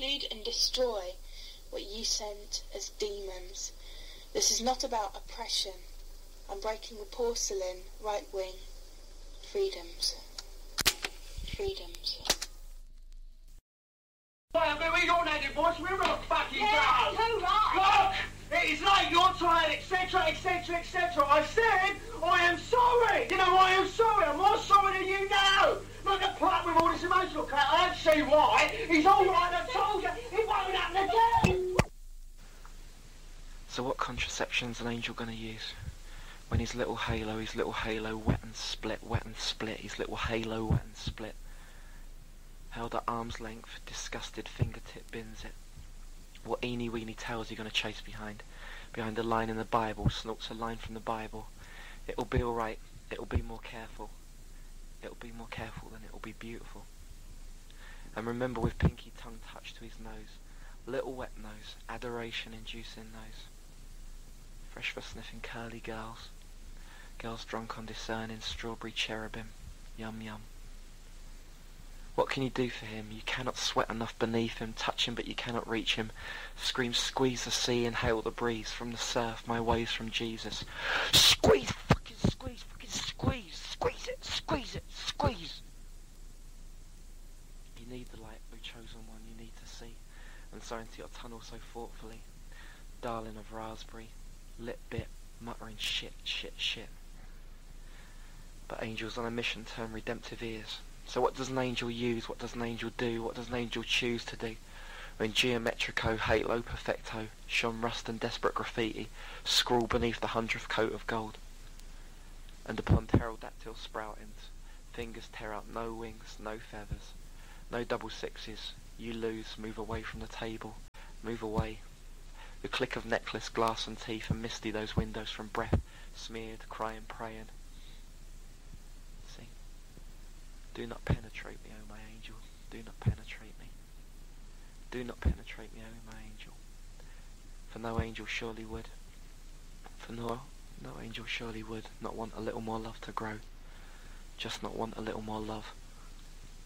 include and destroy what you sent as demons. This is not about oppression. I'm breaking the porcelain, right wing. Freedoms. Freedoms. I'm going to read your native voice. We're not fucking Yeah, done. too right. Look, it is late. You're tired, etc., etc., etc. I said I am sorry. You know, I am sorry. I'm more sorry than you know. Look at Platt with all this emotional cut. I don't see why. He's all right. I told you. It won't happen again. So what contraception's an angel going to use? When his little halo, wet and split, his little halo wet and split. Held at arm's length, disgusted fingertip bins it. What eeny weeny tail's he gonna chase behind? Behind a line in the Bible, snorts a line from the Bible. It'll be alright, it'll be more careful. It'll be more careful, then it'll be beautiful. And remember with pinky tongue touched to his nose, little wet nose, adoration inducing nose. Fresh for sniffing curly girls. Girls drunk on discerning strawberry cherubim. Yum yum. What can you do for him? You cannot sweat enough beneath him, touch him but you cannot reach him. Scream, squeeze the sea, inhale the breeze, from the surf, my waves from Jesus. Squeeze, fucking squeeze, squeeze it, squeeze. You need the light, O chosen one, you need to see, and so into your tunnel so thoughtfully. Darling of raspberry, lip bit, muttering shit. But angels on a mission turn redemptive ears. So what does an angel use? What does an angel do? What does an angel choose to do? When geometrico, halo, perfecto, shone rust and desperate graffiti, scrawl beneath the 100th coat of gold. And upon pterodactyl sproutings, fingers tear out no wings, no feathers, no double sixes. You lose, move away from the table, move away. The click of necklace, glass and teeth, and misty those windows from breath, smeared, crying, praying. Do not penetrate me, O my angel. Do not penetrate me. Do not penetrate me, O my angel. For no angel surely would. For no angel surely would not want a little more love to grow. Just not want a little more love.